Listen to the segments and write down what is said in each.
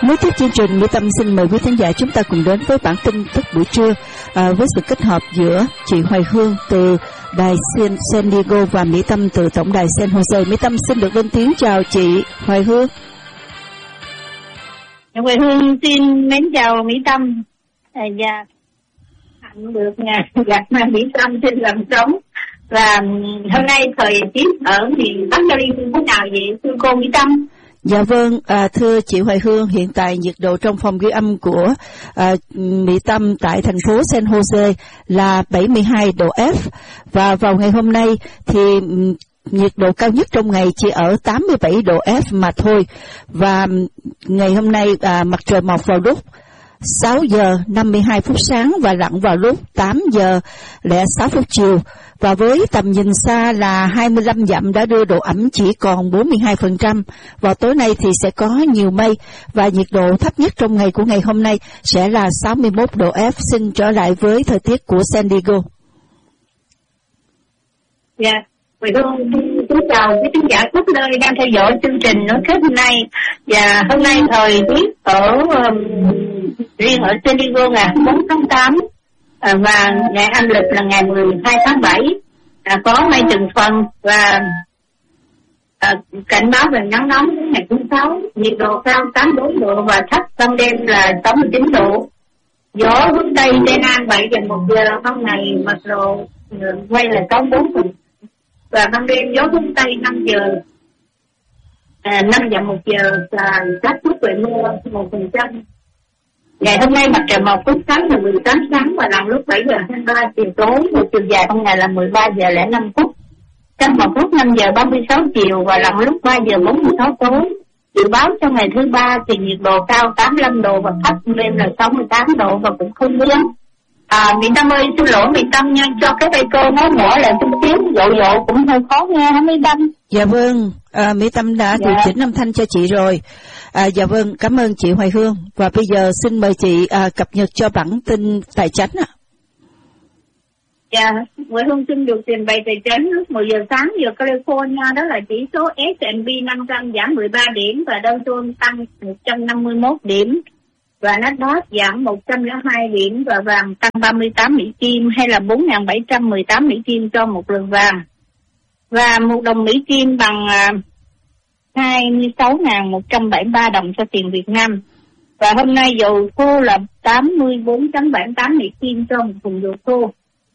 Nối tiếp chương trình, Mỹ Tâm xin mời quý khán giả chúng ta cùng đến với bản tin tức buổi trưa với sự kết hợp giữa chị Hoài Hương từ đài San Diego và Mỹ Tâm từ tổng đài San Jose. Mỹ Tâm xin được lên tiếng chào chị Hoài Hương. Hoài Hương xin mến chào Mỹ Tâm và hạnh được gặp Mỹ Tâm trên làm sống. Và hôm nay thời tiết ở miền Bắc California thế nào vậy thưa cô Mỹ Tâm? Dạ vâng, thưa chị Hoài Hương, hiện tại nhiệt độ trong phòng ghi âm của Mỹ Tâm tại thành phố San Jose là 72 độ F, và vào ngày hôm nay thì nhiệt độ cao nhất trong ngày chỉ ở 87 độ F mà thôi. Và ngày hôm nay mặt trời mọc vào lúc 6 giờ 52 phút sáng và lặn vào lúc 8 giờ 06 phút chiều. Và với tầm nhìn xa là 25 dặm đã đưa độ ẩm chỉ còn 42%. Vào tối nay thì sẽ có nhiều mây và nhiệt độ thấp nhất trong ngày của ngày hôm nay sẽ là 61 độ F. Xin trở lại với thời tiết của San Diego. Dạ, Hoài Hương xin chào quý khán giả khắp nơi đang theo dõi chương trình nói kết hôm nay. Và hôm nay thời tiết riêng ở San Diego ngày 4 tháng 8 và ngày âm lịch là ngày 12 tháng 7 có mây từng phần và cảnh báo về nắng nóng đến ngày thứ 6, nhiệt độ cao 84 độ và thấp ban đêm là 69 độ. Gió hướng Tây Tây Nam 7 giờ 1 giờ ban ngày mặt độ quay là 64 độ và ban đêm gió hướng Tây 5 giờ 1 giờ là xác suất về mưa 1%. Ngày hôm nay mặt trời mọc lúc sáng là 18 sáng và lặn lúc 7 giờ 23 chiều tối, và chiều dài trong ngày là 13 giờ 05 phút. Trăng mọc lúc 5 giờ 36 chiều và lặn lúc 3 giờ 46 tối. Dự báo trong ngày thứ ba thì nhiệt độ cao 85 độ và thấp lên là 68 độ và cũng không mưa. Mỹ Tâm ơi, xin lỗi Mỹ Tâm nha, cho cái tay cô nói nhỏ lại chút xíu, dỗ cũng hơi khó nghe hả Mỹ Tâm? Dạ vâng, Mỹ Tâm đã điều chỉnh âm thanh cho chị rồi. Dạ vâng, cảm ơn chị Hoài Hương. Và bây giờ xin mời chị cập nhật cho bản tin tài chánh ạ. Dạ, Hoài Hương xin được trình bày tài chánh lúc 10 giờ sáng giờ California, đó là chỉ số S&P 500 giảm 13 điểm và Dow Jones tăng 151 điểm. Và Nasdaq giảm 102 điểm và vàng tăng 38 Mỹ Kim hay là 4.718 Mỹ Kim cho một lượng vàng. Và một đồng Mỹ Kim bằng 26.173 đồng cho tiền Việt Nam. Và hôm nay dầu thô là 84.78 Mỹ Kim cho một thùng dầu thô.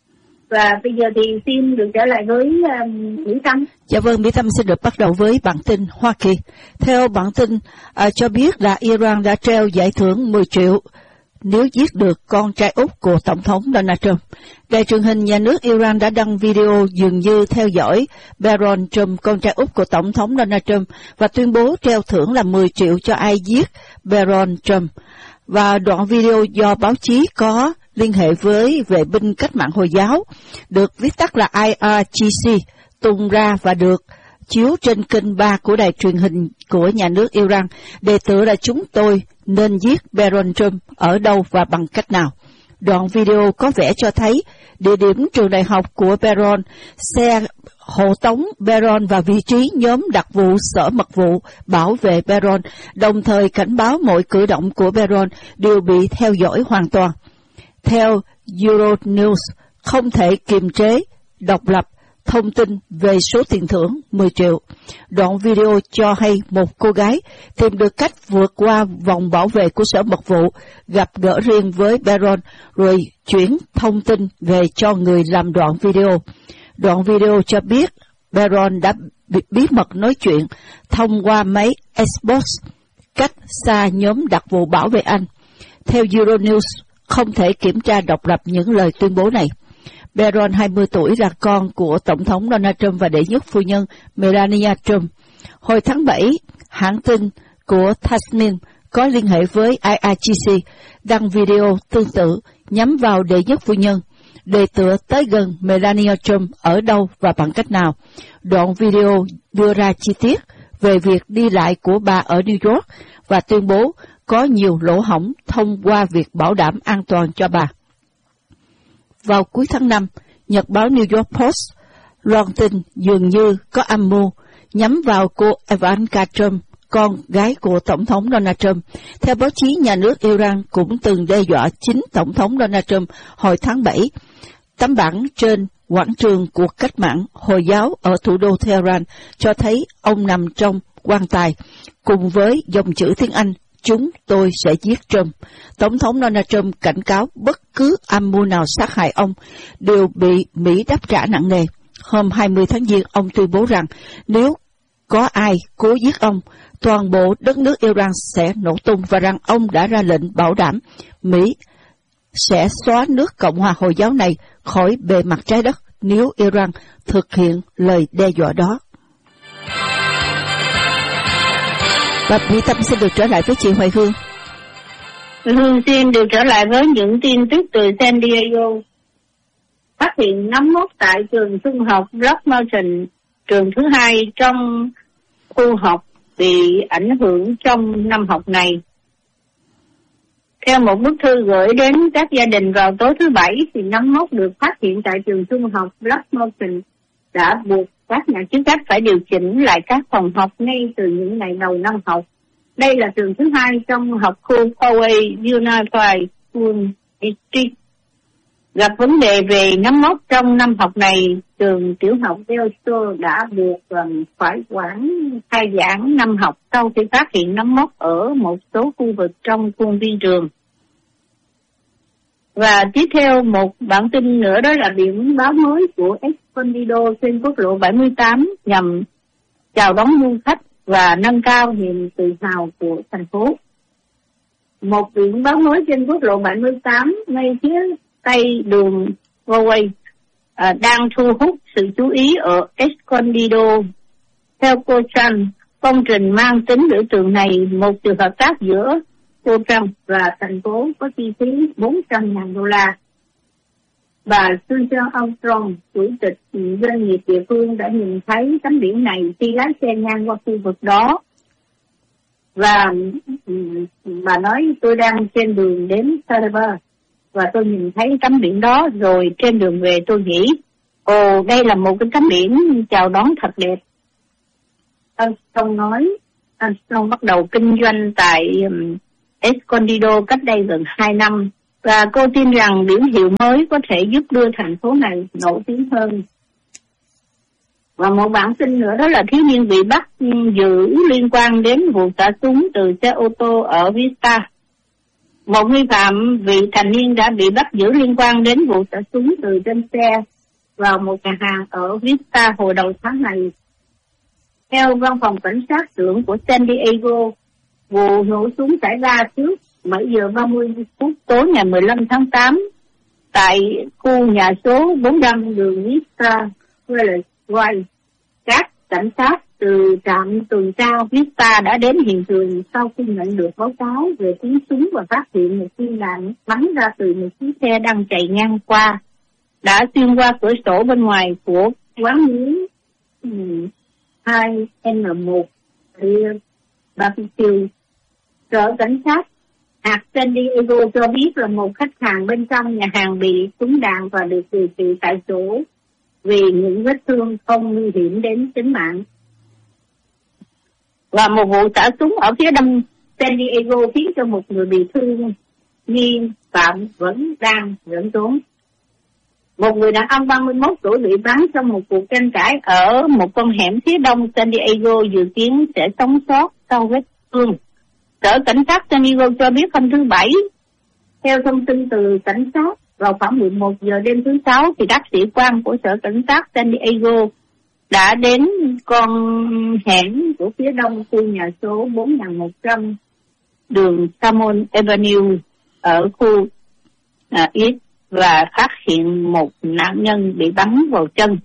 Và bây giờ thì xin được trở lại với Mỹ Tâm. Dạ vâng, Mỹ Tâm xin được bắt đầu với bản tin Hoa Kỳ. Theo bản tin cho biết là Iran đã treo giải thưởng 10 triệu nếu giết được con trai út của Tổng thống Donald Trump. Đài truyền hình nhà nước Iran đã đăng video dường như theo dõi Barron Trump, con trai út của Tổng thống Donald Trump, và tuyên bố treo thưởng là 10 triệu cho ai giết Barron Trump. Và đoạn video do báo chí có liên hệ với vệ binh cách mạng Hồi giáo, được viết tắt là IRGC, tung ra và được chiếu trên kênh 3 của đài truyền hình của nhà nước Iran. Đề tựa là chúng tôi nên giết Barron Trump ở đâu và bằng cách nào. Đoạn video có vẻ cho thấy địa điểm trường đại học của Barron, xe hộ tống Barron và vị trí nhóm đặc vụ sở mật vụ bảo vệ Barron, đồng thời cảnh báo mọi cử động của Barron đều bị theo dõi hoàn toàn. Theo Euronews, không thể kiềm chế, độc lập thông tin về số tiền thưởng 10 triệu. Đoạn video cho hay một cô gái tìm được cách vượt qua vòng bảo vệ của sở mật vụ, gặp gỡ riêng với Barron, rồi chuyển thông tin về cho người làm đoạn video. Đoạn video cho biết Barron đã bí mật nói chuyện thông qua máy Xbox cách xa nhóm đặc vụ bảo vệ anh. Theo Euronews, không thể kiểm tra độc lập những lời tuyên bố này. Barron, 20 tuổi, là con của Tổng thống Donald Trump và đệ nhất phu nhân Melania Trump. Hồi tháng 7, hãng tin của Tasnim có liên hệ với IRGC đăng video tương tự nhắm vào đệ nhất phu nhân, đề tựa tới gần Melania Trump ở đâu và bằng cách nào. Đoạn video đưa ra chi tiết về việc đi lại của bà ở New York và tuyên bố có nhiều lỗ hổng thông qua việc bảo đảm an toàn cho bà. Vào cuối tháng 5, nhật báo New York Post loan tin dường như có âm mưu nhắm vào cô Ivanka Trump, con gái của Tổng thống Donald Trump. Theo báo chí, nhà nước Iran cũng từng đe dọa chính Tổng thống Donald Trump hồi tháng 7. Tấm bảng trên quảng trường cuộc cách mạng Hồi giáo ở thủ đô Tehran cho thấy ông nằm trong quan tài, cùng với dòng chữ tiếng Anh, "Chúng tôi sẽ giết Trump." Tổng thống Donald Trump cảnh cáo bất cứ âm mưu nào sát hại ông đều bị Mỹ đáp trả nặng nề. Hôm 20 tháng Giêng, ông tuyên bố rằng nếu có ai cố giết ông, toàn bộ đất nước Iran sẽ nổ tung, và rằng ông đã ra lệnh bảo đảm Mỹ sẽ xóa nước Cộng hòa Hồi giáo này khỏi bề mặt trái đất nếu Iran thực hiện lời đe dọa đó. Và Mỹ Tâm xin được trở lại với chị Hoài Hương. Hương xin được trở lại với những tin tức từ San Diego. Phát hiện nấm mốc tại trường trung học Rock Mountain, trường thứ hai trong khu học bị ảnh hưởng trong năm học này. Theo một bức thư gửi đến các gia đình vào tối thứ Bảy, thì nấm mốc được phát hiện tại trường trung học Rock Mountain đã buộc các nhà chức trách phải điều chỉnh lại các phòng học ngay từ những ngày đầu năm học. Đây là trường thứ hai trong học khu Poway Unified School District gặp vấn đề về nấm mốc trong năm học này. Trường tiểu học Del Sol đã buộc phải hoãn khai giảng năm học sau khi phát hiện nấm mốc ở một số khu vực trong khuôn viên trường. Và tiếp theo một bản tin nữa, đó là biển báo mới của Escondido trên quốc lộ 78 nhằm chào đón du khách và nâng cao niềm tự hào của thành phố. Một biển báo mới trên quốc lộ 78 ngay phía tây đường Poway đang thu hút sự chú ý ở Escondido. Theo cô Trump, công trình mang tính biểu tượng này một sự hợp tác giữa cô Trump và thành phố có chi phí $400,000. Bà Susan Armstrong, chủ tịch doanh nghiệp địa phương, đã nhìn thấy tấm biển này khi lái xe ngang qua khu vực đó. Và bà nói, tôi đang trên đường đến Salvador và tôi nhìn thấy tấm biển đó, rồi trên đường về tôi nghĩ, ồ, đây là một cái tấm biển chào đón thật đẹp. Armstrong nói, Armstrong bắt đầu kinh doanh tại Escondido cách đây gần 2 năm, và cô tin rằng biển hiệu mới có thể giúp đưa thành phố này nổi tiếng hơn. Và một bản tin nữa, đó là thiếu niên bị bắt giữ liên quan đến vụ xả súng từ xe ô tô ở Vista. Một nghi phạm vị thành niên đã bị bắt giữ liên quan đến vụ xả súng từ trên xe vào một nhà hàng ở Vista hồi đầu tháng này. Theo văn phòng cảnh sát trưởng của San Diego, vụ nổ súng xảy ra trước 7 giờ 30 phút tối ngày 15 tháng 8 tại khu nhà số 400 đường Vista Way. Các cảnh sát từ trạm tuần tra Vista đã đến hiện trường sau khi nhận được báo cáo về tiếng súng và phát hiện một viên đạn bắn ra từ một chiếc xe đang chạy ngang qua, đã xuyên qua cửa sổ bên ngoài của quán nướng 2N1 Barbecue. Sở cảnh sát hạt San Diego cho biết là một khách hàng bên trong nhà hàng bị trúng đạn và được điều trị tại chỗ vì những vết thương không nguy hiểm đến tính mạng. Và một vụ xả súng ở phía đông San Diego khiến cho một người bị thương, nghi phạm vẫn đang lẫn trốn. Một người đàn ông 31 tuổi bị bắn trong một cuộc tranh cãi ở một con hẻm phía đông San Diego dự kiến sẽ sống sót sau vết thương. Sở cảnh sát San Diego cho biết hôm thứ Bảy, theo thông tin từ cảnh sát, vào khoảng 11 giờ đêm thứ Sáu, thì các sĩ quan của sở cảnh sát San Diego đã đến con hẻm của phía đông khu nhà số 4100 đường Salmon Avenue ở khu East và phát hiện một nạn nhân bị bắn vào chân.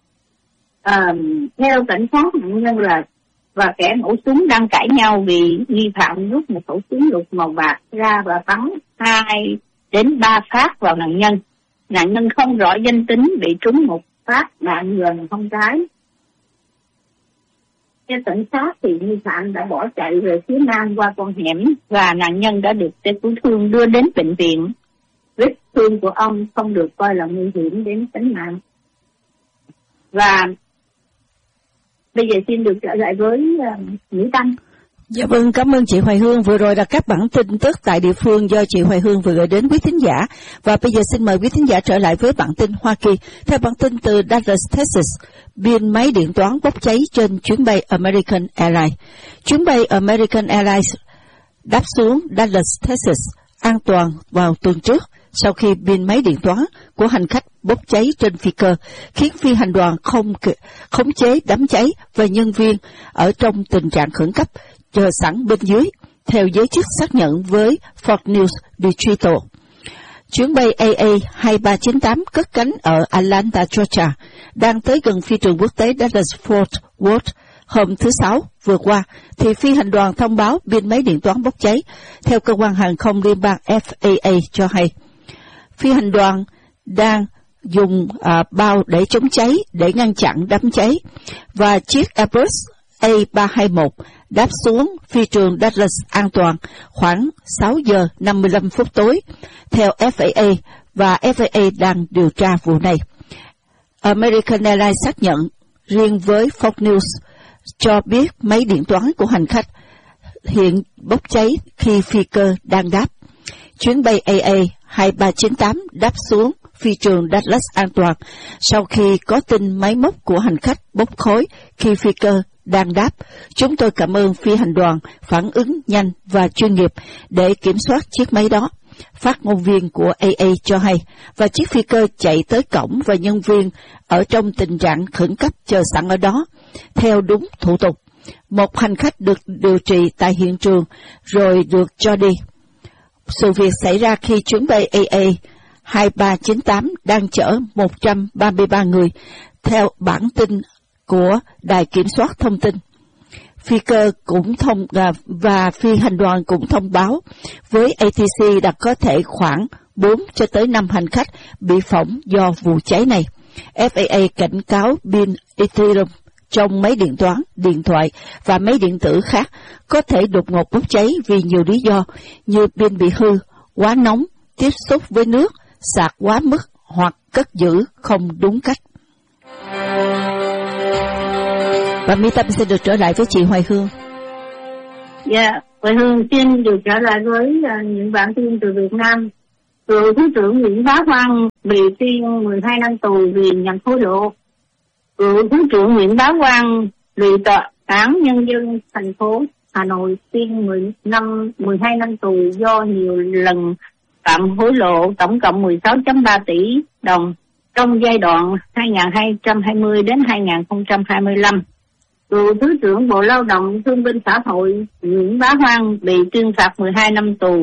Theo cảnh sát, nạn nhân và kẻ nổ súng đang cãi nhau vì nghi phạm rút một khẩu súng lục màu bạc ra và bắn 2 đến 3 phát vào nạn nhân. Nạn nhân không rõ danh tính, bị trúng một phát đạn gần hông trái. Theo cảnh sát thì nghi phạm đã bỏ chạy về phía nam qua con hẻm và nạn nhân đã được xe cứu thương đưa đến bệnh viện. Vết thương của ông không được coi là nguy hiểm đến tính mạng. Và bây giờ xin được trở lại với Mỹ Tâm. Dạ vâng, cảm ơn chị Hoài Hương. Vừa rồi là các bản tin tức tại địa phương do chị Hoài Hương vừa gửi đến quý thính giả. Và bây giờ xin mời quý thính giả trở lại với bản tin Hoa Kỳ. Theo bản tin từ Dallas, Texas, pin máy điện toán bốc cháy trên chuyến bay American Airlines. Chuyến bay American Airlines đáp xuống Dallas, Texas an toàn vào tuần trước sau khi pin máy điện toán của hành khách bốc cháy trên phi cơ, khiến phi hành đoàn không khống chế đám cháy và nhân viên ở trong tình trạng khẩn cấp chờ sẵn bên dưới, theo giới chức xác nhận với Fox News Digital. Chuyến bay AA2398 cất cánh ở Atlanta, Georgia, đang tới gần phi trường quốc tế Dallas-Fort Worth. Hôm thứ Sáu vừa qua, thì phi hành đoàn thông báo pin máy điện toán bốc cháy, theo cơ quan hàng không liên bang FAA cho hay. Phi hành đoàn đang dùng bao để chống cháy để ngăn chặn đám cháy, và chiếc Airbus A321 đáp xuống phi trường Dallas an toàn khoảng 6 giờ 55 phút tối, theo FAA, và FAA đang điều tra vụ này. American Airlines xác nhận riêng với Fox News cho biết máy điện toán của hành khách hiện bốc cháy khi phi cơ đang đáp. Chuyến bay AA2398 đáp xuống phi trường Dallas an toàn sau khi có tin máy móc của hành khách bốc khói khi phi cơ đang đáp. Chúng tôi cảm ơn phi hành đoàn phản ứng nhanh và chuyên nghiệp để kiểm soát chiếc máy đó, phát ngôn viên của AA cho hay, và chiếc phi cơ chạy tới cổng và nhân viên ở trong tình trạng khẩn cấp chờ sẵn ở đó, theo đúng thủ tục. Một hành khách được điều trị tại hiện trường rồi được cho đi. Sự việc xảy ra khi chuyến bay AA2398 đang chở 133 người, theo bản tin của Đài Kiểm soát Thông tin. Phi cơ cũng và phi hành đoàn cũng thông báo với ATC là có thể khoảng 4 cho tới 5 hành khách bị phỏng do vụ cháy này. FAA cảnh cáo pin Ethereum trong máy điện toán, điện thoại và máy điện tử khác có thể đột ngột bốc cháy vì nhiều lý do như pin bị hư, quá nóng, tiếp xúc với nước, sạc quá mức hoặc cất giữ không đúng cách. Và Mỹ Tâm sẽ được trở lại với chị Hoài Hương. Dạ, Hoài Hương xin được trở lại với những bản tin từ Việt Nam. Cựu Thứ trưởng Nguyễn Bá Quang bị tuyên 12 năm tù vì nhận hối lộ. Cựu Thứ trưởng Nguyễn Bá Quang bị tòa án nhân dân thành phố Hà Nội tuyên 12 năm tù do nhiều lần phạm hối lộ, tổng cộng 16.3 tỷ đồng trong giai đoạn 2020 đến 2025. Cựu Thứ trưởng Bộ Lao động Thương binh Xã hội Nguyễn Bá Quang bị tuyên phạt 12 năm tù